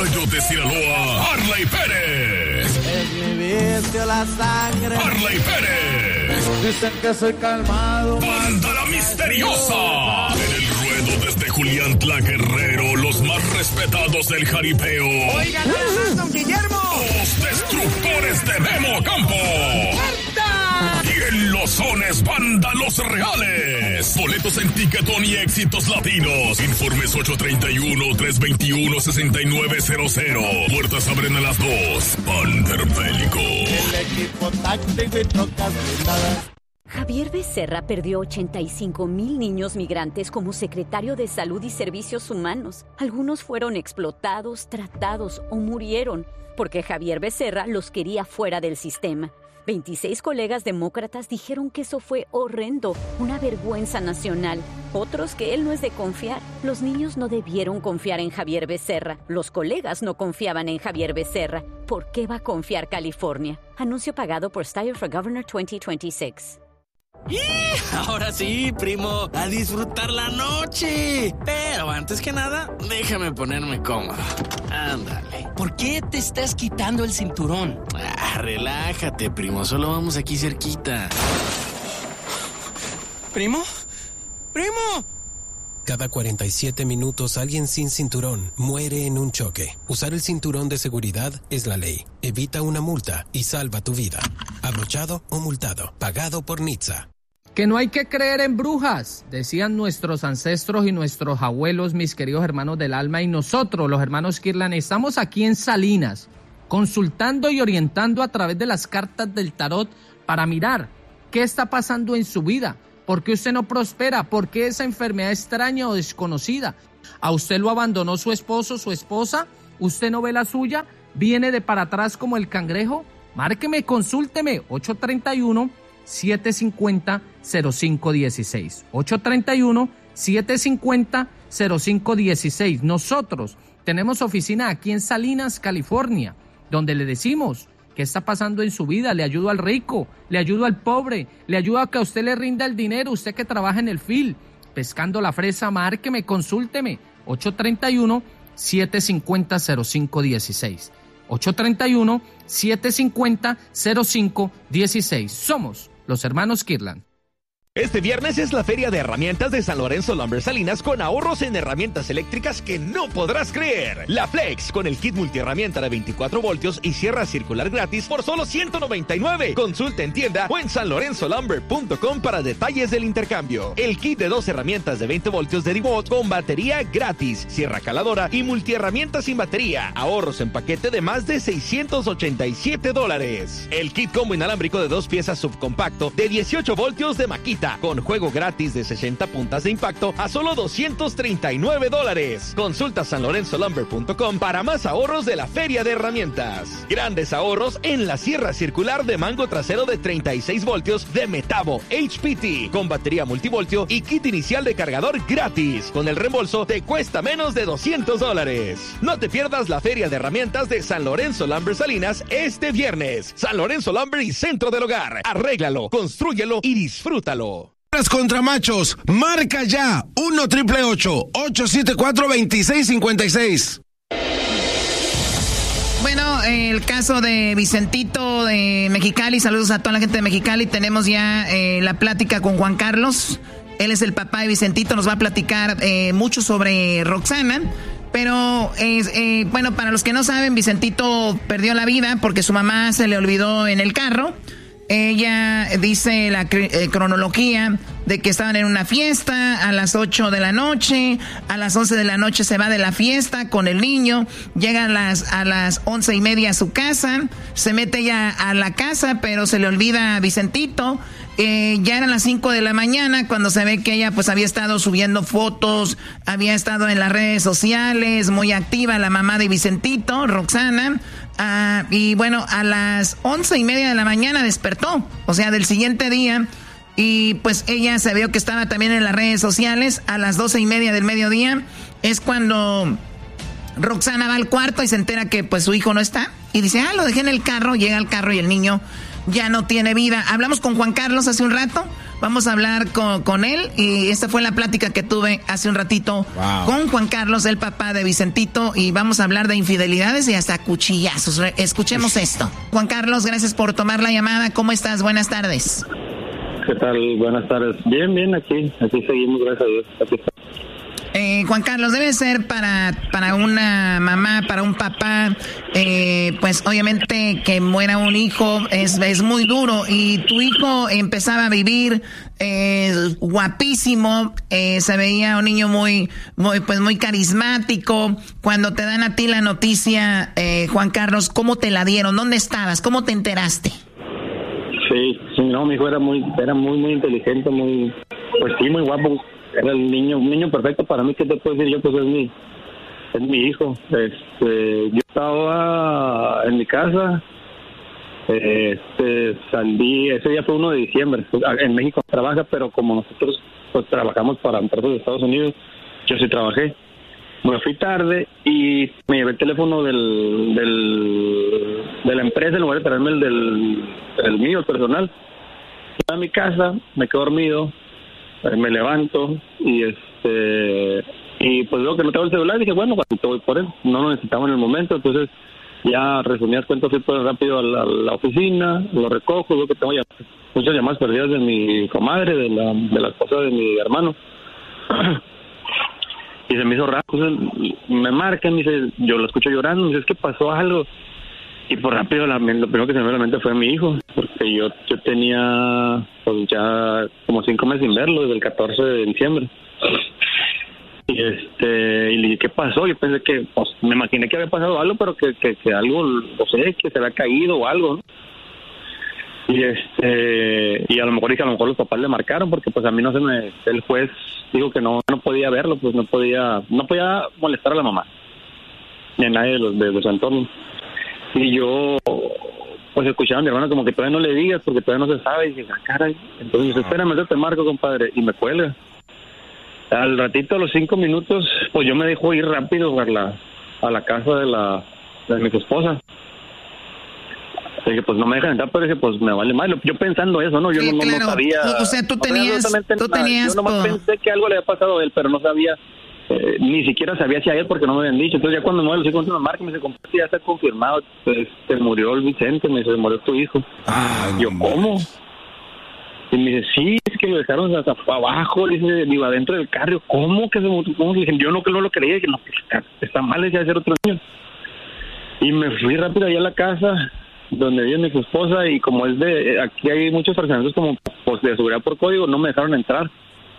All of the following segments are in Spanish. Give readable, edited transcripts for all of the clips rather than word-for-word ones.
Rayo de Sinaloa, Arley Pérez. En mi vicio la sangre. Arley Pérez. Dicen que soy calmado. Banda La Misteriosa. En el ruedo desde Juliantla, Guerrero, los más respetados del jaripeo. Oigan, don Guillermo. Los destructores de Memo Campo. Y en Los Sones, Banda Los Reales. Boletos en Tiquetón y Éxitos Latinos. Informes 831-321-6900. Puertas abren a las 2. Banter Bélico. El equipo táctico y trocas blindadas. Javier Becerra perdió 85,000 niños migrantes como secretario de Salud y Servicios Humanos. Algunos fueron explotados, tratados o murieron porque Javier Becerra los quería fuera del sistema. 26 colegas demócratas dijeron que eso fue horrendo, una vergüenza nacional. Otros que él no es de confiar. Los niños no debieron confiar en Javier Becerra. Los colegas no confiaban en Javier Becerra. ¿Por qué va a confiar California? Anuncio pagado por Steyer for Governor 2026. Ahora sí, primo, a disfrutar la noche. Pero antes que nada, déjame ponerme cómodo. Ándale. ¿Por qué te estás quitando el cinturón? Relájate, primo, solo vamos aquí cerquita. ¿Primo? ¡Primo! Cada 47 minutos alguien sin cinturón muere en un choque. Usar el cinturón de seguridad es la ley. Evita una multa y salva tu vida. Abrochado o multado. Pagado por NHTSA. Que no hay que creer en brujas, decían nuestros ancestros y nuestros abuelos, mis queridos hermanos del alma, y nosotros, los hermanos Kirlan, estamos aquí en Salinas, consultando y orientando a través de las cartas del tarot para mirar qué está pasando en su vida, por qué usted no prospera, por qué esa enfermedad extraña o desconocida. ¿A usted lo abandonó su esposo, su esposa? ¿Usted no ve la suya? ¿Viene de para atrás como el cangrejo? Márqueme, consúlteme, 831-750-0516. 831-750-0516. Nosotros tenemos oficina aquí en Salinas, California, donde le decimos qué está pasando en su vida. Le ayudo al rico, le ayudo al pobre, le ayudo a que a usted le rinda el dinero, usted que trabaja en el field, pescando la fresa. Márqueme, consúlteme, 831-750-0516. 831-750-0516. Somos los hermanos Kirlan. Este viernes es la Feria de Herramientas de San Lorenzo Lumber Salinas con ahorros en herramientas eléctricas que no podrás creer. La Flex con el kit multiherramienta de 24 voltios y sierra circular gratis por solo $199. Consulta en tienda o en sanlorenzolumber.com para detalles del intercambio. El kit de 2 herramientas de 20 voltios de DeWalt con batería gratis, sierra caladora y multiherramienta sin batería. Ahorros en paquete de más de $687. El kit combo inalámbrico de 2 piezas subcompacto de 18 voltios de Makita con juego gratis de 60 puntas de impacto a solo $239. Consulta sanlorenzolumber.com para más ahorros de la Feria de Herramientas. Grandes ahorros en la sierra circular de mango trasero de 36 voltios de Metabo HPT con batería multivoltio y kit inicial de cargador gratis. Con el reembolso te cuesta menos de $200. No te pierdas la Feria de Herramientas de San Lorenzo Lumber Salinas este viernes. San Lorenzo Lumber y Centro del Hogar. Arréglalo, constrúyelo y disfrútalo. Contra machos, marca ya 1-888-874-2656. Bueno, el caso de Vicentito de Mexicali, saludos a toda la gente de Mexicali. Tenemos ya la plática con Juan Carlos. Él es el papá de Vicentito, nos va a platicar mucho sobre Roxana. Pero, bueno, para los que no saben, Vicentito perdió la vida porque su mamá se le olvidó en el carro. Ella dice la cronología de que estaban en una fiesta a las 8 de la noche, a las 11 de la noche se va de la fiesta con el niño, llega a las 11:30 a su casa, se mete ella a la casa, pero se le olvida a Vicentito. Ya eran las 5 de la mañana cuando se ve que ella pues había estado subiendo fotos, había estado en las redes sociales, muy activa la mamá de Vicentito, Roxana. Y bueno, a las 11:30 de la mañana despertó, o sea, del siguiente día, y pues ella se vio que estaba también en las redes sociales. A las 12:30 del mediodía es cuando Roxana va al cuarto y se entera que pues su hijo no está, y dice, lo dejé en el carro. Llega al carro y el niño ya no tiene vida. Hablamos con Juan Carlos hace un rato. Vamos a hablar con él y esta fue la plática que tuve hace un ratito con Juan Carlos, el papá de Vicentito, y vamos a hablar de infidelidades y hasta cuchillazos. Escuchemos esto. Juan Carlos, gracias por tomar la llamada. ¿Cómo estás? Buenas tardes. ¿Qué tal? Buenas tardes. Bien, aquí seguimos, gracias a Dios. Aquí está. Juan Carlos, debe ser para una mamá, para un papá, pues obviamente que muera un hijo es muy duro, y tu hijo empezaba a vivir guapísimo, se veía un niño muy carismático. Cuando te dan a ti la noticia, Juan Carlos, ¿cómo te la dieron? ¿Dónde estabas? ¿Cómo te enteraste? Sí, no, mi hijo era muy inteligente, muy guapo. Era un niño perfecto para mí. ¿Qué te puedo decir yo? Pues es mi hijo. Yo estaba en mi casa, salí, ese día fue 1 de diciembre. En México trabaja, pero como nosotros pues trabajamos para empresas de Estados Unidos, yo sí trabajé. Me fui tarde y me llevé el teléfono de la empresa en lugar de traerme el mío, el personal. Fui a mi casa, me quedé dormido. Me levanto y pues veo que no tengo el celular y dije, bueno, te voy por él. No lo necesitaba en el momento, entonces ya resumidas cuentas fui por rápido a la oficina, lo recojo, veo que tengo ya muchas llamadas perdidas de mi comadre, de la esposa de mi hermano. Y se me hizo raro, entonces me marcan, me dice, yo lo escucho llorando, me dice, es que pasó algo. Y por rápido lo primero que se me dio a la mente fue mi hijo, porque yo tenía pues ya como 5 meses sin verlo, desde el 14 de diciembre. Y le dije, ¿qué pasó? Yo pensé que, pues me imaginé que había pasado algo, pero que algo, no sé, que se había caído o algo, ¿no? Y a lo mejor los papás le marcaron, porque pues a mí el juez dijo que no podía verlo, pues no podía molestar a la mamá, ni a nadie de su entorno. Y yo, pues escuchaba a mi hermano como que todavía no le digas porque todavía no se sabe. Y dije, caray. Entonces, espérame, yo te marco, compadre. Y me cuelga. Al ratito, a los 5 minutos, pues yo me dejo ir rápido a la casa de mi esposa. Dije, pues no me dejan entrar, pero dije, pues me vale más. Yo pensando eso, ¿no? Yo sí, no sabía. O sea, tú tenías yo nomás pensé que algo le había pasado a él, pero no sabía. Ni siquiera sabía si a él porque no me habían dicho. Entonces ya cuando me lo me marca, me dice, compadre, ya está confirmado, pues se murió el Vicente, me dice, se murió tu hijo. Yo, ¿cómo? Y me dice, sí, es que lo dejaron hasta abajo, dice, iba dentro del carro. ¿Cómo que se murió? ¿Cómo? Dije, yo no lo creía, dije, no, está mal, decía ser otro niño. Y me fui rápido allá a la casa donde vive mi esposa, y como aquí hay muchos fraccionamientos como pues de seguridad por código, no me dejaron entrar.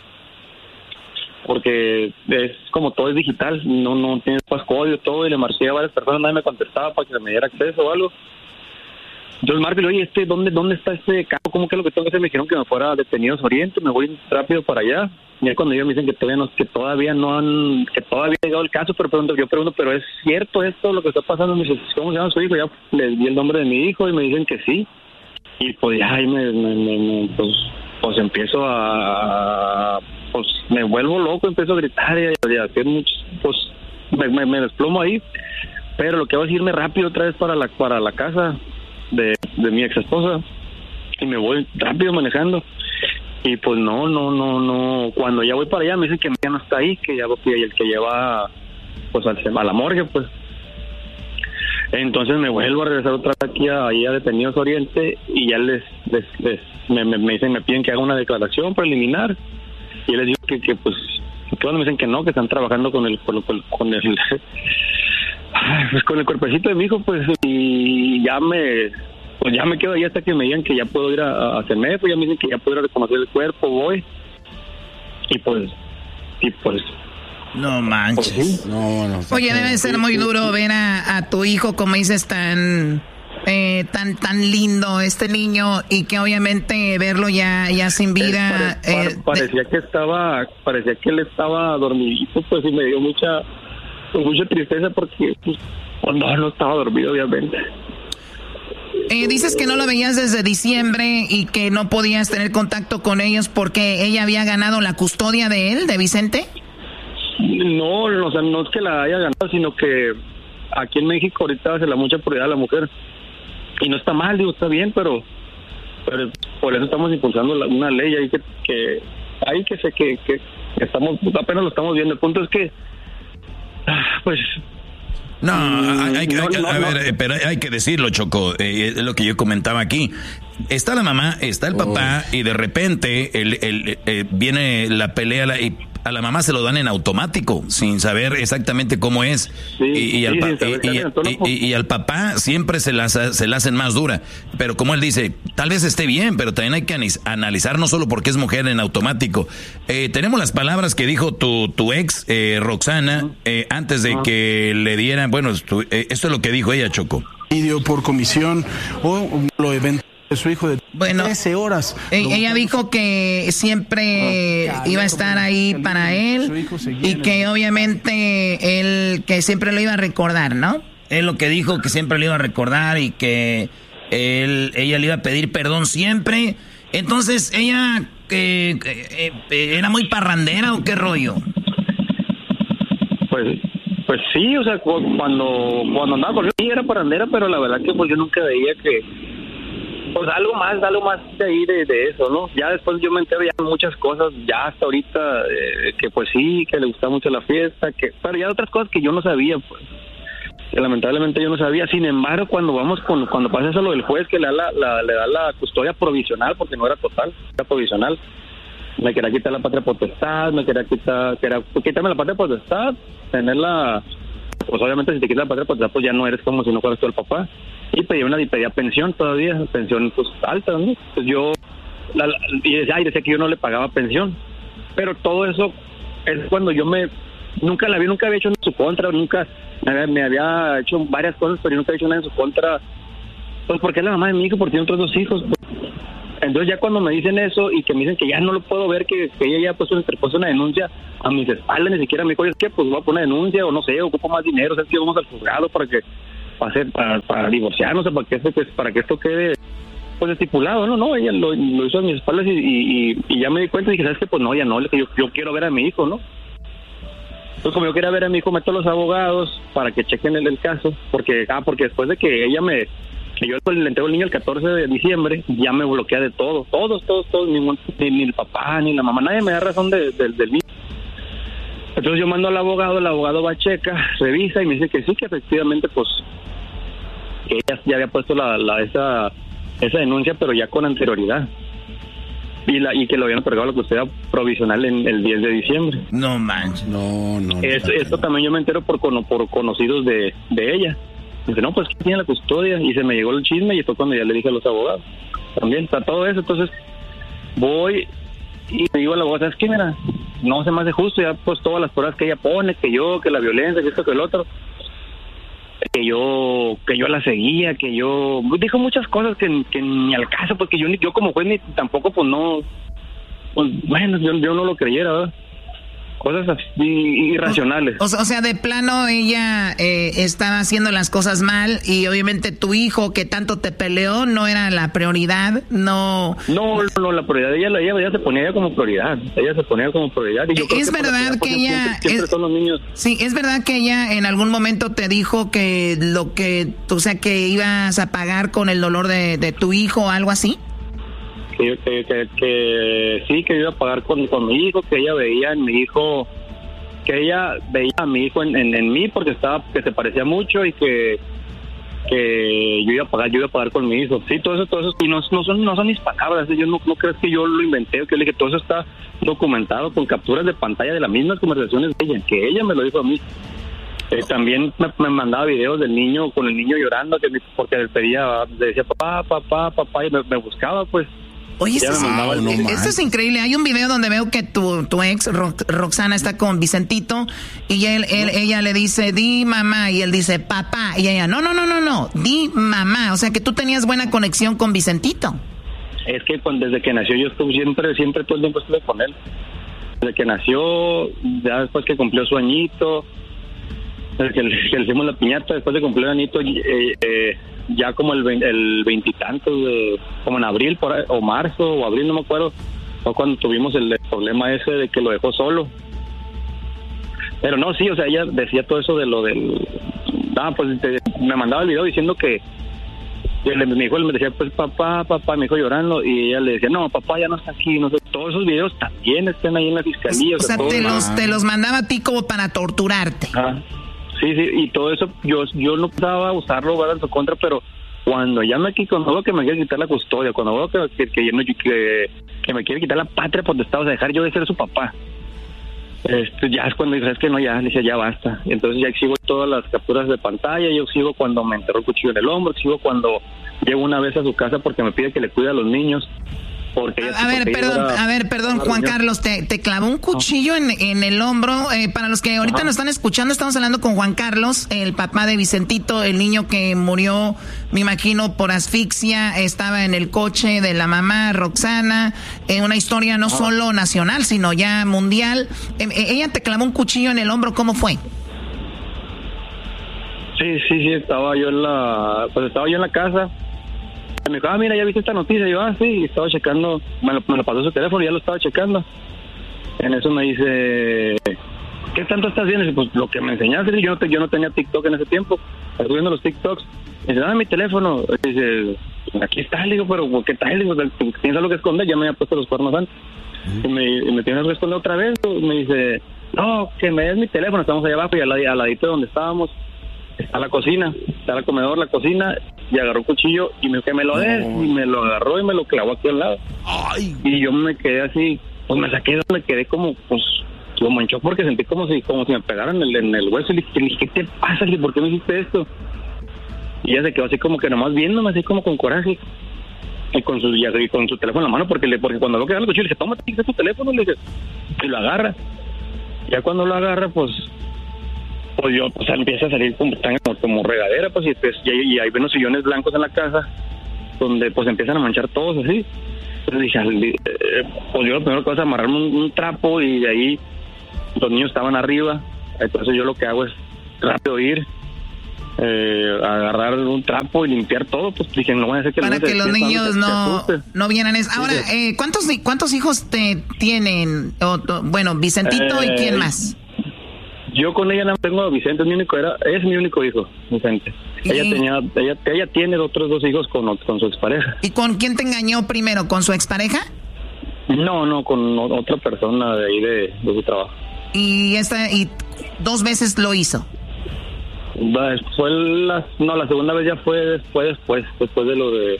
Porque es como todo es digital, no tienes código, todo, y le marqué a varias personas, nadie me contestaba para que se me diera acceso o algo. Entonces marco y le oye, ¿dónde está este carro? ¿Cómo que es lo que tengo que hacer? Me dijeron que me fuera a Detenidos Oriente, me voy rápido para allá. Y ahí cuando ellos me dicen que todavía ha llegado el caso, pero yo pregunto, ¿pero es cierto esto, lo que está pasando? Me dicen, ¿cómo se llama su hijo? Ya les di el nombre de mi hijo y me dicen que sí. Y pues ya ahí pues empiezo pues me vuelvo loco, empiezo a gritar y a hacer muchos, pues me desplomo ahí. Pero lo que hago es irme rápido otra vez para la casa de mi ex esposa, y me voy rápido manejando. Y pues no, cuando ya voy para allá me dicen que ya no está ahí, que ya el que lleva pues a la morgue, pues. Entonces me vuelvo a regresar otra vez aquí a Detenidos Oriente, y ya me dicen, me piden que haga una declaración preliminar. Y yo les digo que pues cuando me dicen que no, que están trabajando con el cuerpecito de mi hijo, pues, y ya me quedo ahí hasta que me digan que ya puedo ir a CEMEF, pues ya me dicen que ya puedo ir a reconocer el cuerpo, voy. Y pues no manches. Pues, sí. No. Oye, debe ser muy duro ver a tu hijo, como dices, tan lindo este niño, y que obviamente verlo ya sin vida. Parecía que él estaba dormidito, pues, y me dio mucha tristeza porque pues, no estaba dormido, obviamente. Dices que no lo veías desde diciembre y que no podías tener contacto con ellos porque ella había ganado la custodia de él, de Vicente. No, o sea, no es que la haya ganado, sino que aquí en México ahorita se le da mucha prioridad a la mujer. Y no está mal, digo, está bien, pero Pero por eso estamos impulsando una ley ahí que estamos, apenas lo estamos viendo. El punto es que, pues... No, pero hay que decirlo, Choco, es lo que yo comentaba aquí. Está la mamá, está el papá, y de repente viene la pelea y a la mamá se lo dan en automático, sin saber exactamente cómo es. Sí, y al papá siempre se la hacen más dura. Pero como él dice, tal vez esté bien, pero también hay que analizar, no solo porque es mujer en automático. Tenemos las palabras que dijo tu ex, Roxana, antes de que le dieran, bueno, esto es lo que dijo ella, Choco. Video por comisión o lo evento de su hijo de 13 horas. Ella dijo que siempre iba a estar ahí para él y que obviamente él que siempre lo iba a recordar, ¿no? Es lo que dijo, que siempre lo iba a recordar y que ella le iba a pedir perdón siempre. Entonces, ¿ella era muy parrandera o qué rollo? Pues sí, o sea, cuando andaba con él era parrandera, pero la verdad que pues yo nunca veía que... Pues algo más de ahí de eso, ¿no? Ya después yo me entero ya muchas cosas, ya hasta ahorita, que pues sí, que le gustaba mucho la fiesta, pero ya otras cosas que yo no sabía, pues, que lamentablemente yo no sabía. Sin embargo, cuando pasa eso lo del juez, que le da la custodia provisional, porque no era total, era provisional, me quería quitar la patria potestad, quitarme la patria potestad, tenerla, pues obviamente si te quitas la patria potestad, pues ya no eres como si no fueras tú el papá. Y pedía pensión todavía, pensión pues alta, ¿no? Pues yo decía que yo no le pagaba pensión, pero todo eso es cuando yo nunca había hecho nada en su contra, nunca me había hecho varias cosas, pero yo nunca había hecho nada en su contra, pues porque es la mamá de mi hijo, porque tiene otros 2 hijos, pues. Entonces ya cuando me dicen eso y que me dicen que ya no lo puedo ver, que ella ya interpuso una denuncia a mis espaldas, ni siquiera me dijo, es que pues voy a poner denuncia, o no sé, ocupo más dinero, o sea, es que vamos al juzgado para divorciarnos, para que esto quede pues estipulado, no, ella lo hizo a mis espaldas y ya me di cuenta y dije, ¿sabes qué? Pues no, ya no, yo quiero ver a mi hijo, ¿no? Entonces como yo quería ver a mi hijo, meto a los abogados para que chequen el caso, porque después de que ella que yo le entrego el niño el 14 de diciembre, ya me bloquea de todos, ni el papá, ni la mamá, nadie me da razón del niño. Entonces yo mando al abogado, el abogado va a checa, revisa y me dice que sí, que efectivamente pues que ella ya había puesto esa denuncia, pero ya con anterioridad. Y que lo habían otorgado la custodia provisional en el 10 de diciembre. No manches. No. Esto también yo me entero por conocidos de ella. Dice, no, pues tiene la custodia. Y se me llegó el chisme y fue cuando ya le dije a los abogados. También está todo eso. Entonces voy y le digo al abogado, ¿sabes qué? Mira, no se me hace justo, ya pues todas las pruebas que ella pone, que la violencia, que esto, que el otro, que yo la seguía, que yo dijo muchas cosas que ni al caso, porque yo como juez ni tampoco pues no, pues bueno, yo no lo creyera, ¿verdad? Cosas así irracionales. O sea, de plano ella estaba haciendo las cosas mal y obviamente tu hijo que tanto te peleó no era la prioridad, no, la prioridad ella se ponía como prioridad. Ella se ponía como prioridad. Y yo creo es verdad que ella siempre son los niños. Sí, es verdad que ella en algún momento te dijo que que ibas a pagar con el dolor de tu hijo o algo así. Que sí, que iba a pagar con mi hijo, que ella veía en mi hijo, que ella veía a mi hijo en mí porque que se parecía mucho y que yo iba a pagar con mi hijo. Sí, todo eso, y no son mis palabras, yo no creo que yo lo inventé, que le dije, todo eso está documentado con capturas de pantalla de las mismas conversaciones de ella, que ella me lo dijo a mí. También me mandaba videos del niño, con el niño llorando, porque le decía papá, y me buscaba, pues. Oye, esto es increíble. Hay un video donde veo que tu ex, Roxana, está con Vicentito y ella le dice, di mamá, y él dice papá, y ella, no, di mamá. O sea que tú tenías buena conexión con Vicentito. Es que desde que nació yo estuve siempre todo el tiempo estuve con él. Desde que nació, ya después que cumplió su añito, desde que le hicimos la piñata, después de cumplir el añito, ya como el veintitantos, como en abril o marzo o abril, no me acuerdo, fue cuando tuvimos el problema ese de que lo dejó solo. Pero no, sí, o sea, ella decía todo eso de lo del... pues me mandaba el video diciendo que Y mi hijo me decía, pues papá, mi hijo llorando, y ella le decía, no, papá ya no está aquí, no sé, todos esos videos también están ahí en la fiscalía. O sea, te los mandaba a ti como para torturarte. Sí, y todo eso, yo no pensaba usarlo, ¿verdad?, en su contra, pero cuando ya cuando veo que me quiere quitar la custodia, cuando veo que me quiere quitar la patria potestad, o sea, dejar yo de ser su papá, ya es cuando dices que no, ya, le decía, ya basta. Entonces ya exhibo todas las capturas de pantalla, yo exhibo cuando me enterró el cuchillo en el hombro, exhibo cuando llego una vez a su casa porque me pide que le cuide a los niños. Perdón, Juan Carlos, te clavó un cuchillo en el hombro. Para los que ahorita nos están escuchando, estamos hablando con Juan Carlos, el papá de Vicentito, el niño que murió, me imagino, por asfixia, estaba en el coche de la mamá, Roxana, una historia no solo nacional, sino ya mundial. Ella te clavó un cuchillo en el hombro, ¿cómo fue? Sí, estaba yo en la casa. Me dijo, mira, ya viste esta noticia. Yo, sí, estaba checando, me lo pasó su teléfono, ya lo estaba checando. En eso me dice, ¿qué tanto estás viendo? Pues lo que me enseñaste. Yo no tenía TikTok en ese tiempo, estoy viendo los TikToks. Me dice, mi teléfono. Dice, aquí está. Le digo, pero ¿qué tal? Le digo, ¿tienes algo que esconder? Ya me había puesto los cuernos antes. Y me tienes algo que esconder otra vez. Me dice, no, que me des mi teléfono. Estamos allá abajo y al ladito de donde estábamos está la cocina, está el comedor, la cocina, y agarró un cuchillo y me dijo que me lo des, y me lo agarró y me lo clavó aquí al lado. Ay. Y yo me quedé así, pues me quedé como en shock porque sentí como si me pegaran en el hueso, y le dije, ¿qué te pasa? ¿Por qué me hiciste esto? Y ella se quedó así como que nomás viéndome, así como con coraje, y con su teléfono en la mano, porque cuando lo quedaba el cuchillo, le dije, tómate tu teléfono, le dije, y lo agarra. Ya cuando lo agarra, pues yo, empieza a salir como regadera, pues, y hay unos sillones blancos en la casa, donde, pues, empiezan a manchar todos así. Entonces dije, pues yo lo primero que hago es amarrarme un trapo, y de ahí los niños estaban arriba. Entonces yo lo que hago es rápido ir, agarrar un trapo y limpiar todo, pues dije, no voy a hacer que para que los niños no vieran eso. Ahora, ¿cuántos hijos te tienen? Bueno, Vicentito y quién más. Yo con ella no tengo a Vicente, es mi único hijo, Vicente. Ella tiene otros 2 hijos con su expareja. ¿Y con quién te engañó primero? ¿Con su expareja? No, con otra persona de ahí de su trabajo. ¿Y 2 veces lo hizo? La segunda vez ya fue después de lo de...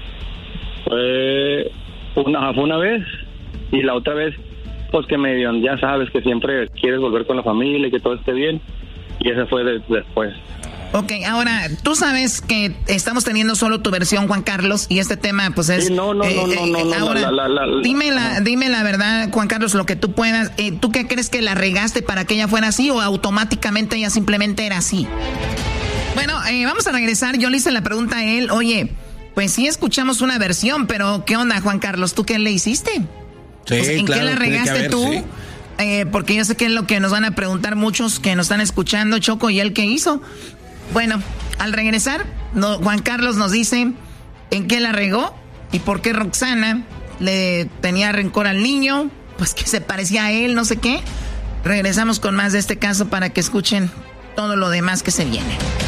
Fue una vez, y la otra vez, pues que ya sabes que siempre quieres volver con la familia y que todo esté bien, y esa fue después. Ok, ahora, tú sabes que estamos teniendo solo tu versión, Juan Carlos, y este tema, pues es... No. Ahora, dime la verdad, Juan Carlos, lo que tú puedas. ¿Tú qué crees que la regaste para que ella fuera así, o automáticamente ella simplemente era así? Bueno, vamos a regresar. Yo le hice la pregunta a él, oye, pues sí escuchamos una versión, pero ¿qué onda, Juan Carlos? ¿Tú qué le hiciste? Sí, pues, ¿en claro, qué la regaste tú? Sí. Porque yo sé que es lo que nos van a preguntar muchos que nos están escuchando, Choco, ¿y él qué hizo? Bueno, al regresar, Juan Carlos nos dice en qué la regó y por qué Roxana le tenía rencor al niño, pues que se parecía a él, no sé qué. Regresamos con más de este caso para que escuchen todo lo demás que se viene.